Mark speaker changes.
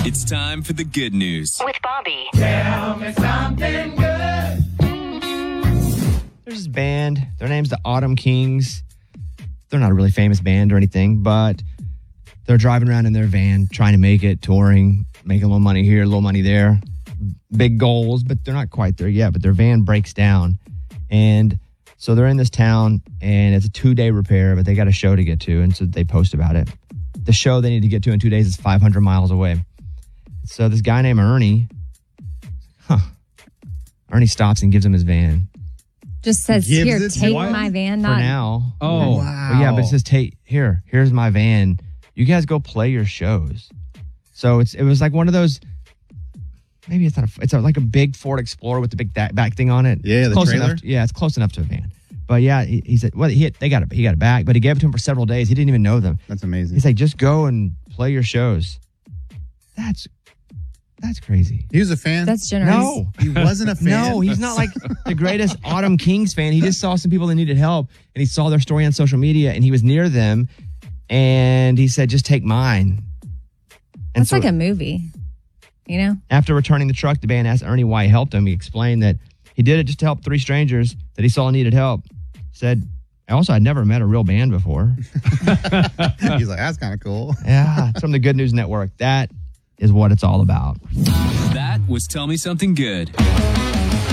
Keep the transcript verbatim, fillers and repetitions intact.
Speaker 1: It's time for the good news
Speaker 2: with Bobby.
Speaker 3: Tell me something good.
Speaker 4: There's this band. Their name's the Autumn Kings. They're not a really famous band or anything, but they're driving around in their van trying to make it, touring, making a little money here, a little money there. Big goals, but they're not quite there yet. But their van breaks down. And so they're in this town, and it's a two-day repair, but they got a show to get to, and so they post about it. The show they need to get to in two days is five hundred miles away. So this guy named Ernie, huh, Ernie stops and gives him his van.
Speaker 5: Just says,
Speaker 6: Gives
Speaker 5: here,
Speaker 6: it to
Speaker 5: take
Speaker 6: him?
Speaker 5: my van.
Speaker 4: For
Speaker 5: Not
Speaker 4: now.
Speaker 6: Oh,
Speaker 4: wow. But yeah, but it says, take, here, here's my van. You guys go play your shows. So it's it was like one of those, maybe it's not, a, it's a, like a big Ford Explorer with the big da- back thing on it.
Speaker 6: Yeah,
Speaker 4: It's
Speaker 6: the
Speaker 4: close
Speaker 6: trailer?
Speaker 4: enough to- yeah, it's close enough to a van. But yeah, he, he said, well, he had, they got it, he got it back, but he gave it to him for several days. He didn't even know them.
Speaker 6: That's amazing.
Speaker 4: He's like, just go and play your shows. That's, that's crazy.
Speaker 6: He was a fan?
Speaker 5: That's generous.
Speaker 4: No.
Speaker 6: He wasn't a fan?
Speaker 4: No, he's not like the greatest Autumn Kings fan. He just saw some people that needed help, and he saw their story on social media, and he was near them, and he said, just take mine. And
Speaker 5: That's
Speaker 4: so
Speaker 5: like a movie, you know?
Speaker 4: after returning the truck, the band asked Ernie why he helped him. He explained that he did it just to help three strangers that he saw needed help. Said, also, I'd never met a real band before.
Speaker 6: He's like, that's kind of cool.
Speaker 4: Yeah, it's from the Good News Network. That is what it's all about.
Speaker 1: That was Tell Me Something Good.